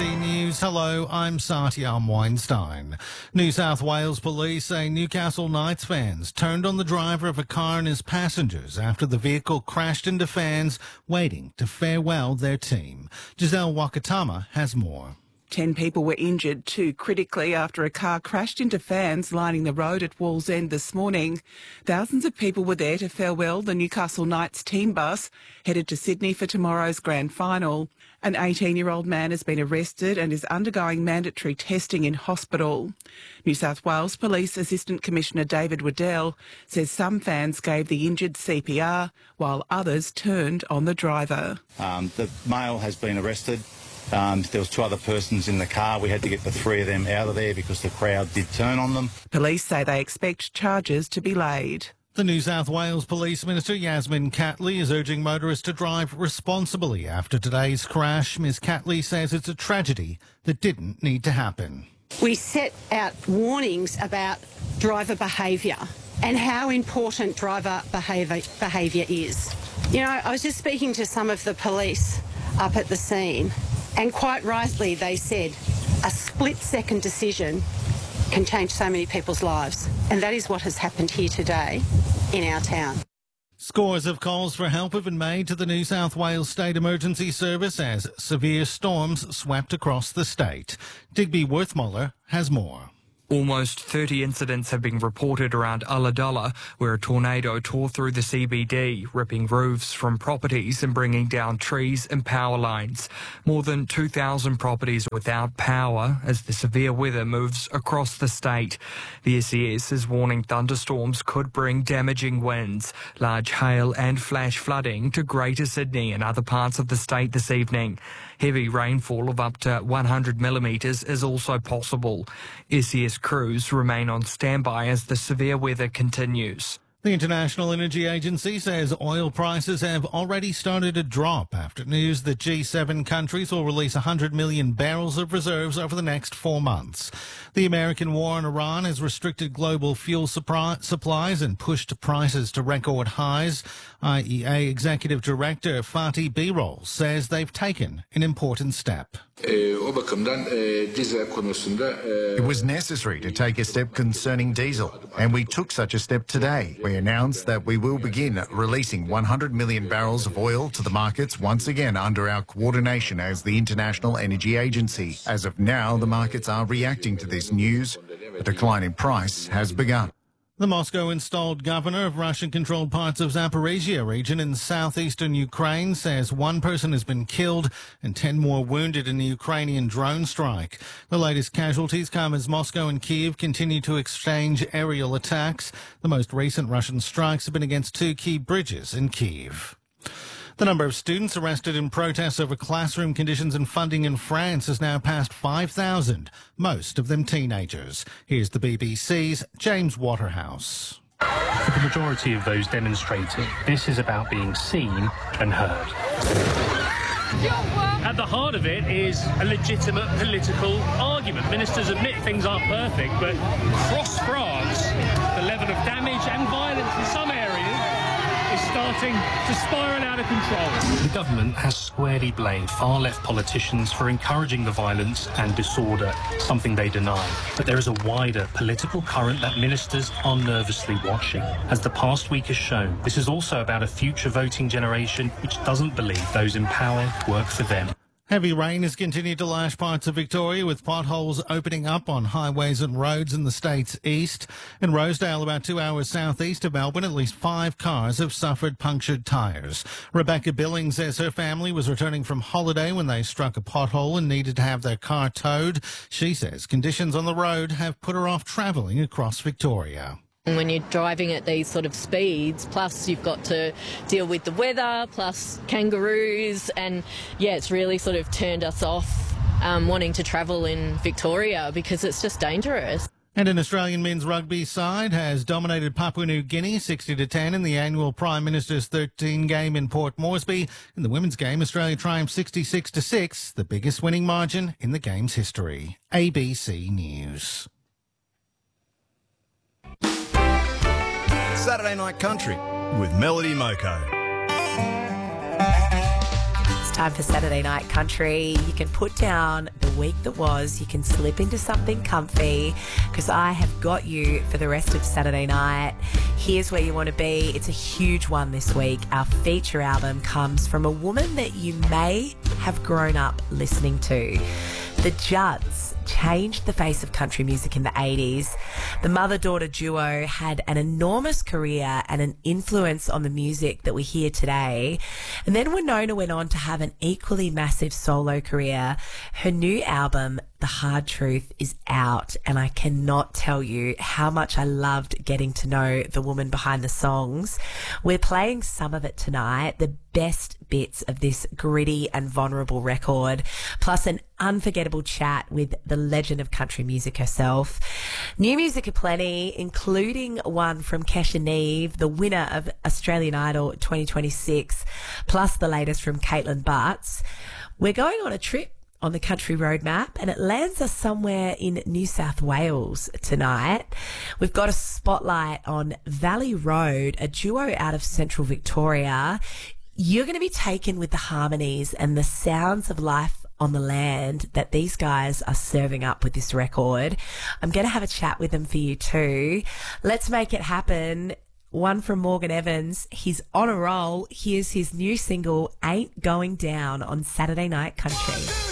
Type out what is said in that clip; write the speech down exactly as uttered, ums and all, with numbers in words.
C News. Hello, I'm Satyam Weinstein. New South Wales police say Newcastle Knights fans turned on the driver of a car and his passengers after the vehicle crashed into fans waiting to farewell their team. Giselle Wakatama has more. Ten people were injured, too critically, after a car crashed into fans lining the road at Wallsend this morning. Thousands of people were there to farewell the Newcastle Knights team bus, headed to Sydney for tomorrow's grand final. An eighteen-year-old man has been arrested and is undergoing mandatory testing in hospital. New South Wales Police Assistant Commissioner David Waddell says some fans gave the injured C P R while others turned on the driver. Um, the male has been arrested. Um, there was two other persons in the car. We had to get the three of them out of there because the crowd did turn on them. Police say they expect charges to be laid. The New South Wales Police Minister Yasmin Catley is urging motorists to drive responsibly after today's crash. Ms Catley says it's a tragedy that didn't need to happen. We set out warnings about driver behaviour and how important driver behaviour behaviour is. You know, I was just speaking to some of the police up at the scene, and quite rightly they said a split-second decision can change so many people's lives. And that is what has happened here today in our town. Scores of calls for help have been made to the New South Wales State Emergency Service as severe storms swept across the state. Digby Worthmuller has more. Almost thirty incidents have been reported around Ulladulla, where a tornado tore through the C B D, ripping roofs from properties and bringing down trees and power lines. More than two thousand properties without power as the severe weather moves across the state. The S E S is warning thunderstorms could bring damaging winds, large hail and flash flooding to Greater Sydney and other parts of the state this evening. Heavy rainfall of up to one hundred millimetres is also possible. S E S crews remain on standby as the severe weather continues. The International Energy Agency says oil prices have already started to drop after news that G seven countries will release one hundred million barrels of reserves over the next four months. The American war in Iran has restricted global fuel supplies and pushed prices to record highs. I E A Executive Director Fatih Birol says they've taken an important step. It was necessary to take a step concerning diesel, and we took such a step today. We announced that we will begin releasing one hundred million barrels of oil to the markets once again under our coordination as the International Energy Agency. As of now, the markets are reacting to this news. A decline in price has begun. The Moscow-installed governor of Russian-controlled parts of Zaporizhia region in southeastern Ukraine says one person has been killed and ten more wounded in the Ukrainian drone strike. The latest casualties come as Moscow and Kyiv continue to exchange aerial attacks. The most recent Russian strikes have been against two key bridges in Kyiv. The number of students arrested in protests over classroom conditions and funding in France has now passed five thousand, most of them teenagers. Here's the B B C's James Waterhouse. For the majority of those demonstrating, this is about being seen and heard. At the heart of it is a legitimate political argument. Ministers admit things aren't perfect, but across France, the level of damage and violence in some areas is starting to spiral out of control. The government has squarely blamed far-left politicians for encouraging the violence and disorder, something they deny. But there is a wider political current that ministers are nervously watching. As the past week has shown, this is also about a future voting generation which doesn't believe those in power work for them. Heavy rain has continued to lash parts of Victoria, with potholes opening up on highways and roads in the state's east. In Rosedale, about two hours southeast of Melbourne, at least five cars have suffered punctured tyres. Rebecca Billings says her family was returning from holiday when they struck a pothole and needed to have their car towed. She says conditions on the road have put her off travelling across Victoria. When you're driving at these sort of speeds, plus you've got to deal with the weather, plus kangaroos, and yeah, it's really sort of turned us off um, wanting to travel in Victoria because it's just dangerous. And an Australian men's rugby side has dominated Papua New Guinea sixty to ten in the annual Prime Minister's thirteen game in Port Moresby. In the women's game, Australia triumphed sixty-six to six, the biggest winning margin in the game's history. A B C News. Saturday Night Country with Melody Moko. time for Saturday Night Country. You can put down the week that was. You can slip into something comfy because I have got you for the rest of Saturday night. Here's where you want to be. It's a huge one this week. Our feature album comes from a woman that you may have grown up listening to. The Judds changed the face of country music in the eighties. The mother-daughter duo had an enormous career and an influence on the music that we hear today. And then Winona went on to have an equally massive solo career. Her new album, The Hard Truth, is out, and I cannot tell you how much I loved getting to know the woman behind the songs. We're playing some of it tonight, the best bits of this gritty and vulnerable record, plus an unforgettable chat with the legend of country music herself. New music aplenty, including one from Kesha Neve, the winner of Australian Idol twenty twenty-six, plus the latest from Caitlin Butts. We're going on a trip on the country roadmap, and it lands us somewhere in New South Wales tonight. We've got a spotlight on Valley Road, a duo out of central Victoria. You're going to be taken with the harmonies and the sounds of life on the land that these guys are serving up with this record. I'm going to have a chat with them for you too. Let's make it happen. One from Morgan Evans. He's on a roll. Here's his new single, Ain't Going Down, on Saturday Night Country.